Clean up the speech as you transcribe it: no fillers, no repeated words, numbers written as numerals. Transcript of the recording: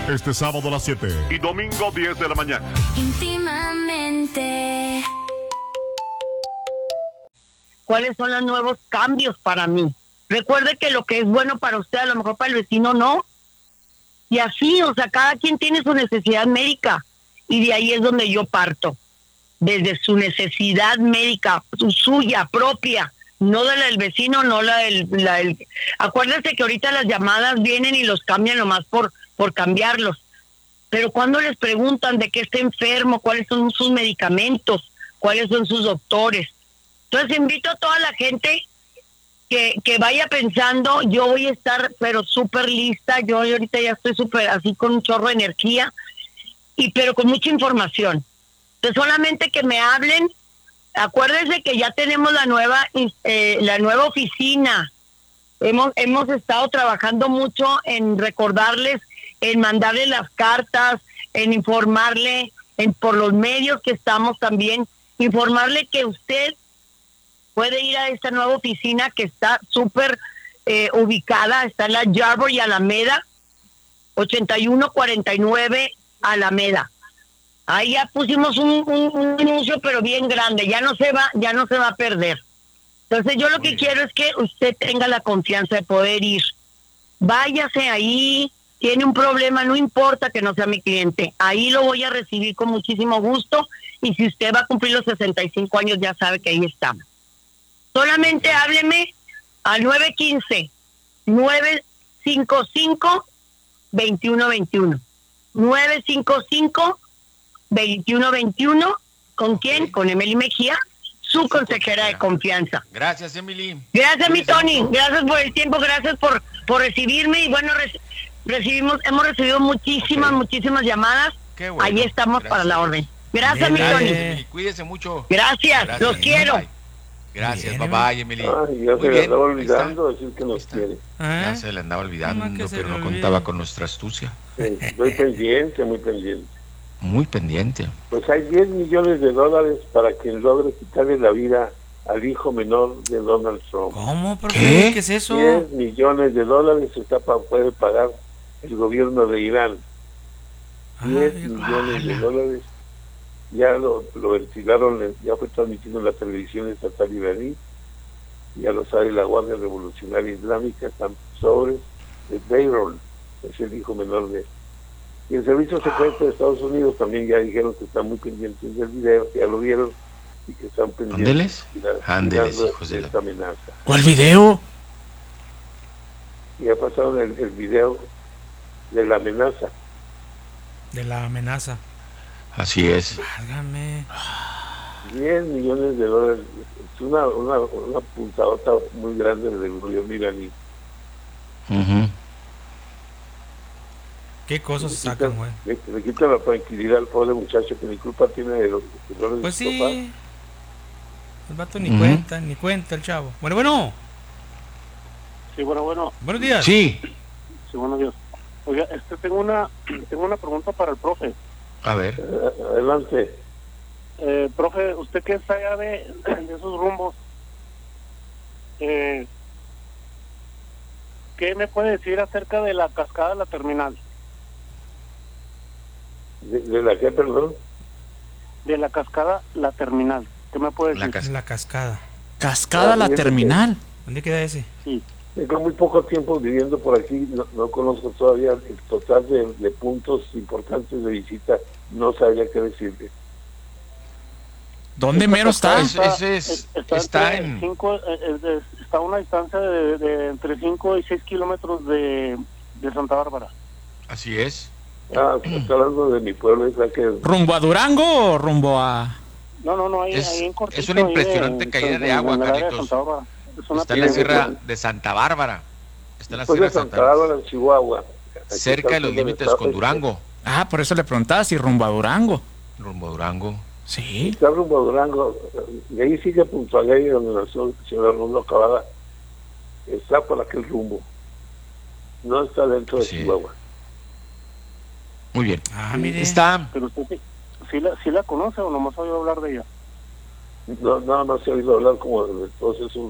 Este sábado a las 7 y domingo 10 de la mañana. Íntimamente. ¿Cuáles son los nuevos cambios para mí? Recuerde que lo que es bueno para usted, a lo mejor para el vecino no. Y así, o sea, cada quien tiene su necesidad médica. Y de ahí es donde yo parto. Desde su necesidad médica, suya, propia. No de la del vecino, no la del... Acuérdese que ahorita las llamadas vienen y los cambian nomás por cambiarlos. Pero cuando les preguntan de qué está enfermo, cuáles son sus medicamentos, cuáles son sus doctores. Entonces invito a toda la gente que vaya pensando, yo voy a estar pero súper lista, yo ahorita ya estoy súper así con un chorro de energía, pero con mucha información. Entonces solamente que me hablen, acuérdense que ya tenemos la nueva oficina, hemos estado trabajando mucho en recordarles, en mandarles las cartas, en informarle, por los medios que estamos también, informarle que usted puede ir a esta nueva oficina que está súper ubicada, está en la Yarborough y Alameda, 8149 Alameda. Ahí ya pusimos un anuncio, pero bien grande, ya no se va a perder. Entonces yo lo que quiero es que usted tenga la confianza de poder ir. Váyase ahí, tiene un problema, no importa que no sea mi cliente, ahí lo voy a recibir con muchísimo gusto, y si usted va a cumplir los 65 años ya sabe que ahí estamos. Solamente hábleme al 915-955-2121. 955-2121. ¿Con quién? Con Emily Mejía, su consejera de confianza. Gracias, Emily. Gracias, mi Tony. Gracias por el tiempo, gracias por recibirme. Y bueno, hemos recibido muchísimas llamadas. Qué bueno. Ahí estamos. Gracias. Para la orden. Gracias, mi Tony. Emily. Cuídese mucho. Gracias, los quiero. Bye. Gracias, bye, Emily. Ya se le andaba olvidando decir que nos quiere. Ya se le andaba olvidando, pero no contaba con nuestra astucia. Sí, estoy pendiente, muy pendiente. Muy pendiente. Pues hay $10 millones para quien logre quitarle la vida al hijo menor de Donald Trump. ¿Cómo? ¿Qué es eso? $10 millones puede pagar el gobierno de Irán. 10 millones de dólares. Ya lo ventilaron, ya fue transmitido en la televisión estatal iraní. Ya lo sabe la Guardia Revolucionaria Islámica, están sobres de Bayron, es el hijo menor de... Y el Servicio Secreto de Estados Unidos también ya dijeron que están muy pendientes del video, ya lo vieron, y que están pendientes Ándeles, hijos de esta amenaza. ¿Cuál video? Ya pasaron el video de la amenaza. De la amenaza. Así es. Válgame. $10 millones. Es una puntadota muy grande del gobierno iraní. ¿Qué cosas sacan, güey? Le quitan la tranquilidad al pobre muchacho que ni culpa tiene de los errores pues de su sí. papá. El vato ni cuenta el chavo. Bueno. Sí, bueno. Buenos días. Sí, buenos días. Oiga, tengo una pregunta para el profe. a ver. Adelante. Profe, usted que está allá de esos rumbos, ¿qué me puede decir acerca de la cascada de la terminal? ¿De la qué, perdón? De la cascada la terminal. ¿Qué me puede decir? La cascada. ¿Cascada la terminal? ¿Dónde queda ese? Sí. Tengo muy poco tiempo viviendo por aquí, no conozco todavía el total de puntos importantes de visita, no sabría qué decirle. ¿Dónde mero está? Está a una distancia de entre 5 y 6 kilómetros de Santa Bárbara. Así es. Está hablando de mi pueblo, es que... ¿Rumbo a Durango o rumbo a...? No, ahí en cortito. Es una impresionante caída de agua, Carlitos. Está en la sierra de Santa Bárbara. Está en la sierra de Santa Bárbara, en Chihuahua. Cerca de los límites con Durango. Por eso le preguntaba si rumbo a Durango. Rumbo a Durango. Sí. Está rumbo a Durango. Y ahí sigue Punto Alegre, donde nació el señor Arnoldo Cavada. Está por aquel rumbo. No está dentro de Chihuahua. Muy bien. Mire. Está... Pero usted sí la conoce o nomás ha oído hablar de ella. No se ha oído hablar como de todos esos